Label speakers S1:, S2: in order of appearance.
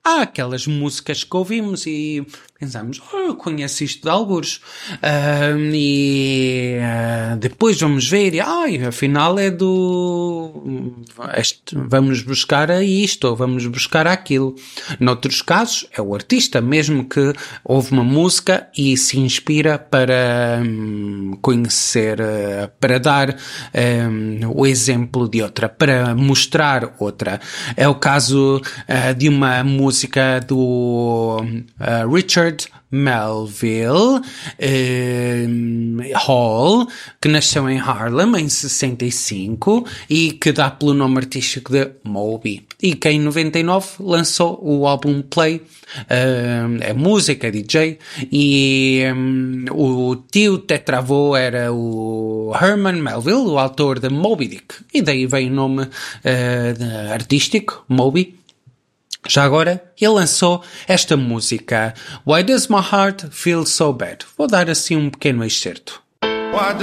S1: há aquelas músicas que ouvimos e pensamos, eu conheço isto de algures. Depois vamos ver e, afinal é vamos buscar a isto ou vamos buscar aquilo. Noutros casos, é o artista mesmo que ouve uma música e se inspira para conhecer, para dar o exemplo de outra, para mostrar outra. É o caso de uma música do Richard Melville Hall, que nasceu em Harlem em 65 e que dá pelo nome artístico de Moby, e que em 99 lançou o álbum Play. É música, DJ, e o tio tetravô era o Herman Melville, o autor de Moby Dick, e daí vem o nome artístico, Moby. Já agora, ele lançou esta música, Why Does My Heart Feel So Bad? Vou dar assim um pequeno excerto.